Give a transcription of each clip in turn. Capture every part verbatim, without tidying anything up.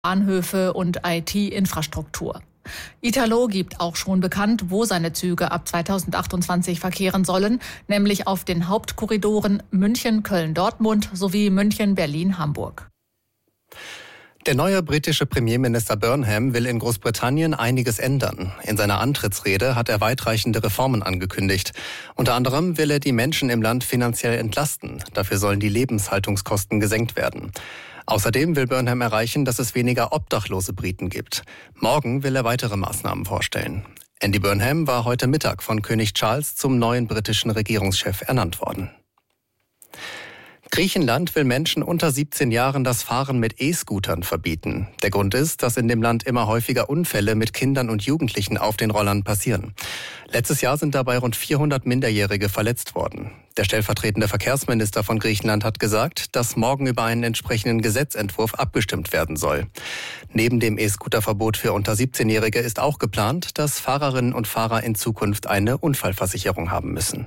Bahnhöfe und I T-Infrastruktur. Italo gibt auch schon bekannt, wo seine Züge ab zweitausendachtundzwanzig verkehren sollen, nämlich auf den Hauptkorridoren München, Köln, Dortmund sowie München, Berlin, Hamburg. Der neue britische Premierminister Burnham will in Großbritannien einiges ändern. In seiner Antrittsrede hat er weitreichende Reformen angekündigt. Unter anderem will er die Menschen im Land finanziell entlasten. Dafür sollen die Lebenshaltungskosten gesenkt werden. Außerdem will Burnham erreichen, dass es weniger obdachlose Briten gibt. Morgen will er weitere Maßnahmen vorstellen. Andy Burnham war heute Mittag von König Charles zum neuen britischen Regierungschef ernannt worden. Griechenland will Menschen unter siebzehn Jahren das Fahren mit E-Scootern verbieten. Der Grund ist, dass in dem Land immer häufiger Unfälle mit Kindern und Jugendlichen auf den Rollern passieren. Letztes Jahr sind dabei rund vierhundert Minderjährige verletzt worden. Der stellvertretende Verkehrsminister von Griechenland hat gesagt, dass morgen über einen entsprechenden Gesetzentwurf abgestimmt werden soll. Neben dem E-Scooter-Verbot für unter siebzehnjährige ist auch geplant, dass Fahrerinnen und Fahrer in Zukunft eine Unfallversicherung haben müssen.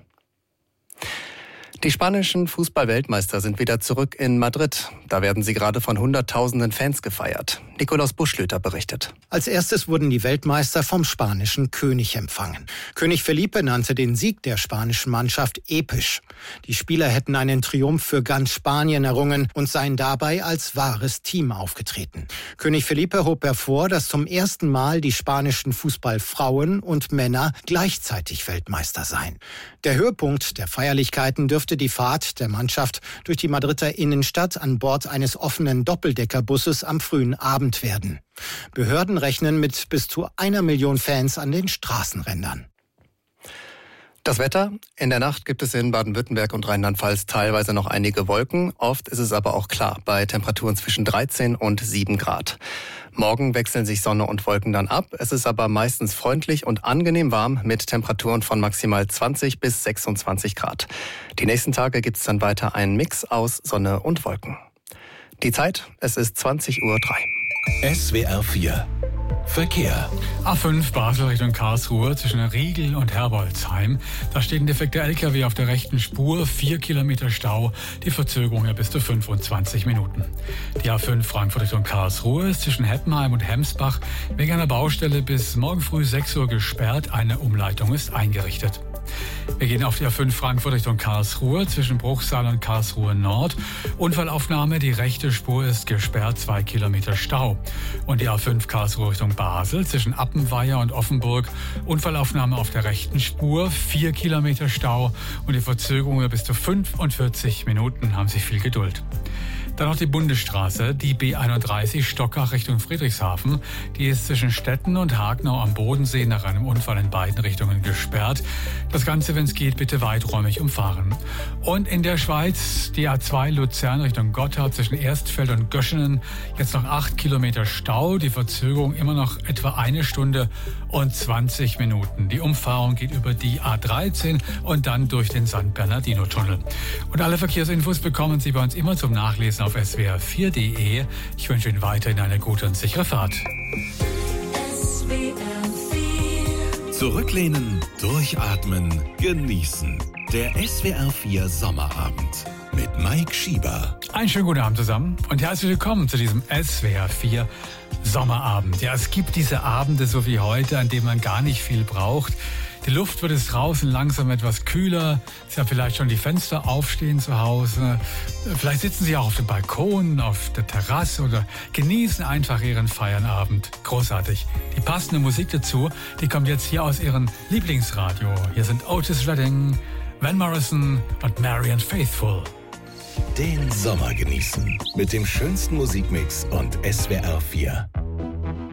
Die spanischen Fußball-Weltmeister sind wieder zurück in Madrid. Da werden sie gerade von Hunderttausenden Fans gefeiert. Nikolaus Buschlöter berichtet. Als erstes wurden die Weltmeister vom spanischen König empfangen. König Felipe nannte den Sieg der spanischen Mannschaft episch. Die Spieler hätten einen Triumph für ganz Spanien errungen und seien dabei als wahres Team aufgetreten. König Felipe hob hervor, dass zum ersten Mal die spanischen Fußballfrauen und Männer gleichzeitig Weltmeister seien. Der Höhepunkt der Feierlichkeiten dürfte die Fahrt der Mannschaft durch die Madrider Innenstadt an Bord eines offenen Doppeldeckerbusses am frühen Abend werden. Behörden rechnen mit bis zu einer Million Fans an den Straßenrändern. Das Wetter. In der Nacht gibt es in Baden-Württemberg und Rheinland-Pfalz teilweise noch einige Wolken. Oft ist es aber auch klar, bei Temperaturen zwischen dreizehn und sieben Grad. Morgen wechseln sich Sonne und Wolken dann ab. Es ist aber meistens freundlich und angenehm warm mit Temperaturen von maximal zwanzig bis sechsundzwanzig Grad. Die nächsten Tage gibt es dann weiter einen Mix aus Sonne und Wolken. Die Zeit, es ist zwanzig Uhr drei. S W R vier Verkehr. A fünf Basel Richtung Karlsruhe zwischen Riegel und Herbolzheim. Da steht ein defekter L K W auf der rechten Spur, vier Kilometer Stau, die Verzögerung ja bis zu fünfundzwanzig Minuten. Die A fünf Frankfurt Richtung Karlsruhe ist zwischen Heppenheim und Hemsbach wegen einer Baustelle bis morgen früh sechs Uhr gesperrt. Eine Umleitung ist eingerichtet. Wir gehen auf die A fünf Frankfurt Richtung Karlsruhe zwischen Bruchsal und Karlsruhe Nord. Unfallaufnahme, die rechte Spur ist gesperrt, zwei Kilometer Stau. Und die A fünf Karlsruhe Richtung Basel zwischen Appenweier und Offenburg. Unfallaufnahme auf der rechten Spur, vier Kilometer Stau. Und die Verzögerung bis zu fünfundvierzig Minuten, haben Sie viel Geduld. Dann noch die Bundesstraße, die B einunddreißig Stockach Richtung Friedrichshafen. Die ist zwischen Stetten und Hagenau am Bodensee nach einem Unfall in beiden Richtungen gesperrt. Das Ganze, wenn es geht, bitte weiträumig umfahren. Und in der Schweiz die A zwei Luzern Richtung Gotthard zwischen Erstfeld und Göschenen. Jetzt noch acht Kilometer Stau. Die Verzögerung immer noch etwa eine Stunde und zwanzig Minuten. Die Umfahrung geht über die A dreizehn und dann durch den Sankt Bernardino-Tunnel. Und alle Verkehrsinfos bekommen Sie bei uns immer zum Nachlesen auf S W R vier Punkt de. Ich wünsche Ihnen weiterhin eine gute und sichere Fahrt. S W R vier. Zurücklehnen, durchatmen, genießen. Der S W R vier Sommerabend mit Mike Schieber. Einen schönen guten Abend zusammen und herzlich willkommen zu diesem S W R vier Sommerabend. Ja, es gibt diese Abende so wie heute, an denen man gar nicht viel braucht. Die Luft wird es draußen langsam etwas kühler. Sie haben vielleicht schon die Fenster aufstehen zu Hause. Vielleicht sitzen Sie auch auf dem Balkon, auf der Terrasse oder genießen einfach Ihren Feierabend. Großartig. Die passende Musik dazu, die kommt jetzt hier aus Ihrem Lieblingsradio. Hier sind Otis Redding, Van Morrison und Marianne Faithfull. Den Sommer genießen mit dem schönsten Musikmix und S W R vier.